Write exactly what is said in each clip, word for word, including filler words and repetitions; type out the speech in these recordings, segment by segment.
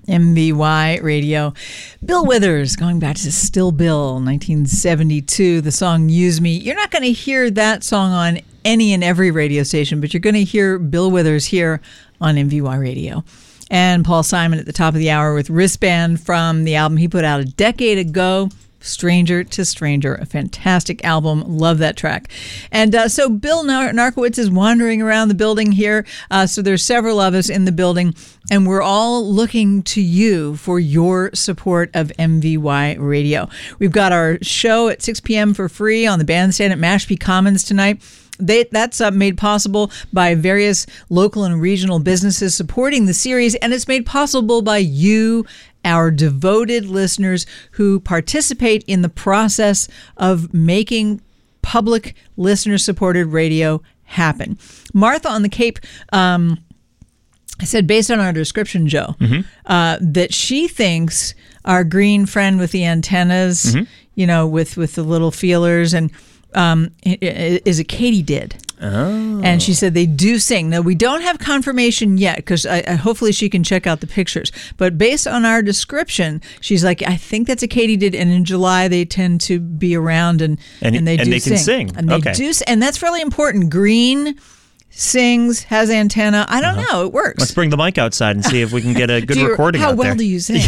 M V Y Radio. Bill Withers, going back to Still Bill, nineteen seventy-two, the song Use Me. You're not going to hear that song on any and every radio station, but you're going to hear Bill Withers here on M V Y Radio. And Paul Simon at the top of the hour with Wristband from the album he put out a decade ago, Stranger to Stranger, a fantastic album. Love that track. And uh, so Bill Nar- Narkowitz is wandering around the building here. Uh, so there's several of us in the building, and we're all looking to you for your support of M V Y Radio. We've got our show at six p.m. for free on the bandstand at Mashpee Commons tonight. They, that's uh, made possible by various local and regional businesses supporting the series, and it's made possible by you, our devoted listeners who participate in the process of making public listener-supported radio happen. Martha on the Cape um, said, based on our description, Joe, mm-hmm. uh, that she thinks our green friend with the antennas, mm-hmm. you know, with, with the little feelers, and um, is a katydid. Oh. And she said they do sing. Now, we don't have confirmation yet because I, I, hopefully she can check out the pictures. But based on our description, she's like, I think that's a katydid. And in July, they tend to be around and, and, and they and do they sing. can sing. And they okay. do, and that's really important. Green sings, has antenna. I don't uh-huh. know. It works. Let's bring the mic outside and see if we can get a good you, recording how out well there. do you sing?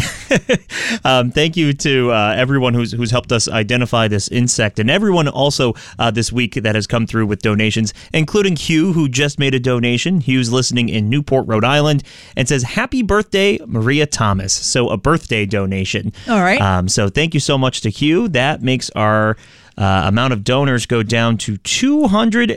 um, thank you to uh, everyone who's who's helped us identify this insect, and everyone also uh, this week that has come through with donations, including Hugh, who just made a donation. Hugh's listening in Newport, Rhode Island, and says, happy birthday, Maria Thomas. So a birthday donation. All right. Um, so thank you so much to Hugh. That makes our uh, amount of donors go down to two hundred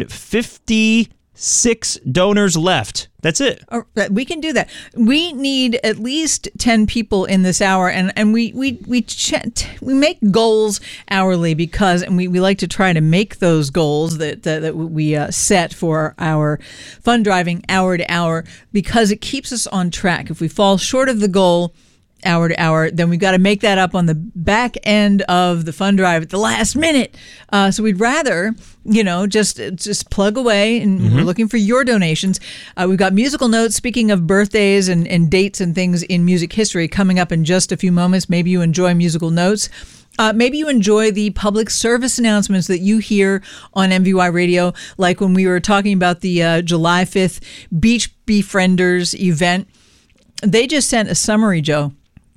fifty Six donors left. That's it. Oh, we can do that. We need at least ten people in this hour, and, and we we we ch- we make goals hourly because, and we, we like to try to make those goals that that, that we uh, set for our fund driving hour to hour because it keeps us on track. If we fall short of the goal hour to hour, then we've got to make that up on the back end of the fund drive at the last minute. Uh, so we'd rather, you know, just just plug away, and mm-hmm. we're looking for your donations. Uh, we've got musical notes, speaking of birthdays and, and dates and things in music history, coming up in just a few moments. Maybe you enjoy musical notes. Uh, maybe you enjoy the public service announcements that you hear on M V Y Radio, like when we were talking about the uh, July fifth Beach Befrienders event. They just sent a summary, Joe,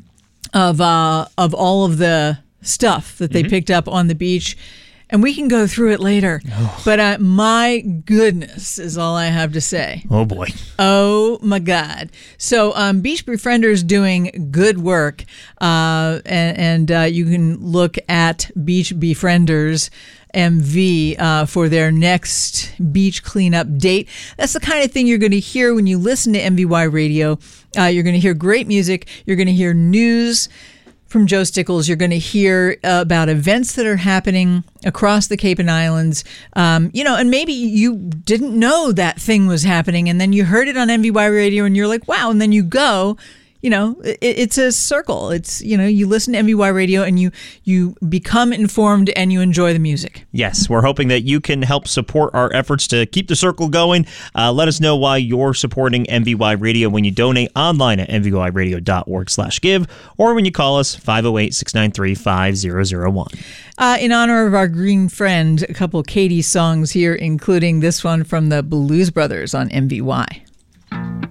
of uh, of all of the stuff that they mm-hmm. picked up on the beach, and we can go through it later. Oh. But uh, my goodness is all I have to say. Oh, boy. Oh, my God. So um, Beach Befrienders doing good work, uh, and, and uh, you can look at Beach Befrienders M V uh, for their next beach cleanup date. That's the kind of thing you're going to hear when you listen to M V Y Radio. Uh, you're going to hear great music. You're going to hear news from Joe Stickles. You're going to hear uh, about events that are happening across the Cape and Islands. Um, you know, and maybe you didn't know that thing was happening, and then you heard it on M V Y Radio, and you're like, wow, and then you go. You know, it, it's a circle. It's, you know, you listen to M V Y Radio and you you become informed and you enjoy the music. Yes, we're hoping that you can help support our efforts to keep the circle going. Uh, let us know why you're supporting M V Y Radio when you donate online at m v y radio dot org slash give or when you call us five oh eight, six nine three, five oh oh one. Uh, in honor of our green friend, a couple of Katie songs here, including this one from the Blues Brothers on M V Y.